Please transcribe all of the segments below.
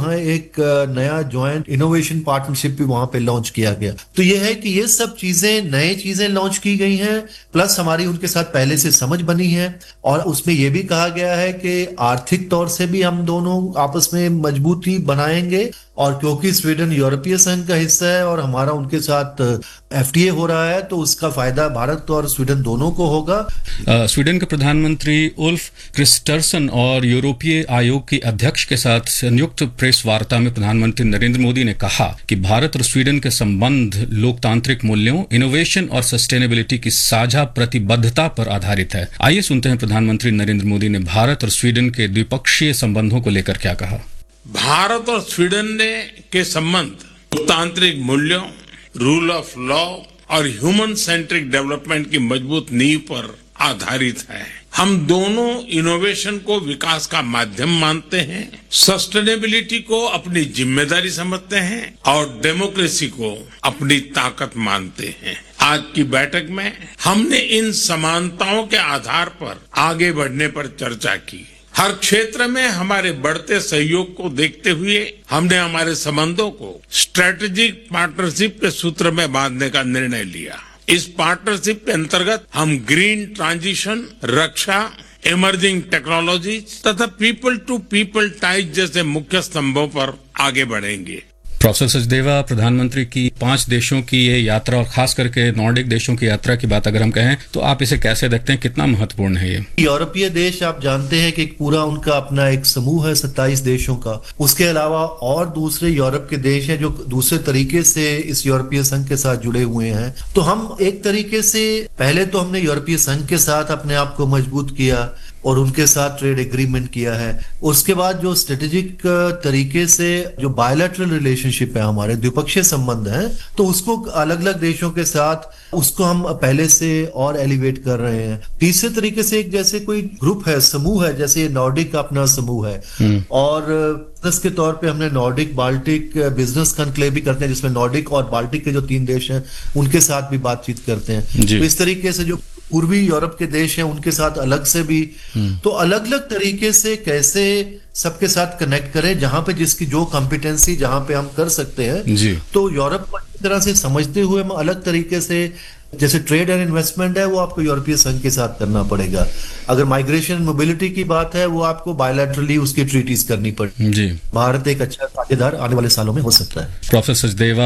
वहाँ एक नया जॉइंट इनोवेशन पार्टनरशिप भी वहां पे लॉन्च किया गया। तो ये है कि ये सब चीजें, नई चीजें लॉन्च की गई हैं, प्लस हमारी उनके साथ पहले से समझ बनी है। और उसमें ये भी कहा गया है कि आर्थिक तौर से भी हम दोनों आपस में मजबूती बनाएंगे। और क्योंकि स्वीडन यूरोपीय संघ का हिस्सा है और हमारा उनके साथ एफटीए हो रहा है, तो उसका फायदा भारत और स्वीडन दोनों को होगा। स्वीडन के प्रधानमंत्री उल्फ क्रिस्टर्सन और यूरोपीय आयोग की अध्यक्ष के साथ संयुक्त प्रेस वार्ता में प्रधानमंत्री नरेंद्र मोदी ने कहा कि भारत और स्वीडन के संबंध लोकतांत्रिक मूल्यों, इनोवेशन और सस्टेनेबिलिटी की साझा प्रतिबद्धता पर आधारित है। आइए सुनते हैं प्रधानमंत्री नरेंद्र मोदी ने भारत और स्वीडन के द्विपक्षीय संबंधों को लेकर क्या कहा। भारत और स्वीडन के संबंध लोकतांत्रिक मूल्यों, रूल ऑफ लॉ और ह्यूमन सेंट्रिक डेवलपमेंट की मजबूत नींव पर आधारित है। हम दोनों इनोवेशन को विकास का माध्यम मानते हैं, सस्टेनेबिलिटी को अपनी जिम्मेदारी समझते हैं और डेमोक्रेसी को अपनी ताकत मानते हैं। आज की बैठक में हमने इन समानताओं के आधार पर आगे बढ़ने पर चर्चा की। हर क्षेत्र में हमारे बढ़ते सहयोग को देखते हुए हमने हमारे संबंधों को स्ट्रेटेजिक पार्टनरशिप के सूत्र में बांधने का निर्णय लिया। इस पार्टनरशिप के अंतर्गत हम ग्रीन ट्रांजिशन, रक्षा, इमर्जिंग टेक्नोलॉजी तथा पीपल टू पीपल टाइज जैसे मुख्य स्तंभों पर आगे बढ़ेंगे। प्रोफेसर सचदेवा, प्रधानमंत्री की 5 देशों की ये यात्रा और खास करके नॉर्डिक देशों की यात्रा की बात अगर हम कहें तो आप इसे कैसे देखते हैं, कितना महत्वपूर्ण है ये? यूरोपीय देश आप जानते हैं कि पूरा उनका अपना एक समूह है 27 देशों का। उसके अलावा और दूसरे यूरोप के देश हैं जो दूसरे तरीके से इस यूरोपीय संघ के साथ जुड़े हुए हैं। तो हम एक तरीके से पहले तो हमने यूरोपीय संघ के साथ अपने आप को मजबूत किया और उनके साथ ट्रेड एग्रीमेंट किया है। उसके बाद जो स्ट्रेटेजिक तरीके से जो बायलैटरल रिलेशनशिप है, हमारे द्विपक्षीय संबंध हैं, तो उसको अलग अलग देशों के साथ उसको हम पहले से और एलिवेट कर रहे हैं। तीसरे तरीके से एक जैसे कोई ग्रुप है, समूह है, जैसे नॉर्डिक अपना समूह है और बिजनेस के तौर पे हमने नॉर्डिक बाल्टिक बिजनेस कॉन्क्लेव भी करते हैं, जिसमें नॉर्डिक और बाल्टिक के जो 3 देश हैं उनके साथ भी बातचीत करते हैं। तो इस तरीके से जो पूर्वी यूरोप के देश हैं उनके साथ अलग से भी, तो अलग अलग तरीके से कैसे सबके साथ कनेक्ट करें, जहां पे जिसकी जो कॉम्पिटेंसी जहां पे हम कर सकते हैं। तो यूरोप को अच्छी तरह से समझते हुए हम अलग तरीके से, जैसे ट्रेड एंड इन्वेस्टमेंट है वो आपको यूरोपीय संघ के साथ करना पड़ेगा। अगर माइग्रेशन मोबिलिटी की बात है वो आपको बायलैटरली उसकी ट्रीटीज करनी पड़ेगी। भारत एक अच्छा साझेदार आने वाले सालों में हो सकता है। प्रोफेसर सचदेवा,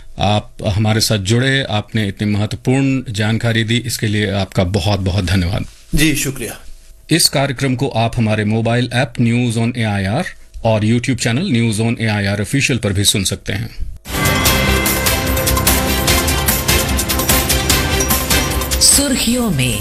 आप हमारे साथ जुड़े, आपने इतनी महत्वपूर्ण जानकारी दी, इसके लिए आपका बहुत बहुत धन्यवाद। जी शुक्रिया। इस कार्यक्रम को आप हमारे mobile app news on AIR और YouTube channel news on AIR official पर भी सुन सकते हैं। सुर्खियों में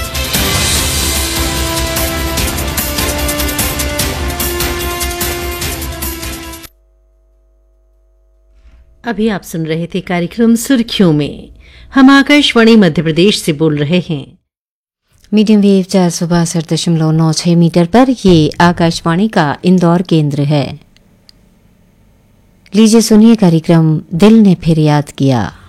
अभी आप सुन रहे थे कार्यक्रम सुर्खियों में। हम आकाशवाणी मध्य प्रदेश से बोल रहे हैं। मीडियम वेव 462.96 मीटर पर ये आकाशवाणी का इंदौर केंद्र है। लीजिए सुनिए कार्यक्रम दिल ने फिर याद किया।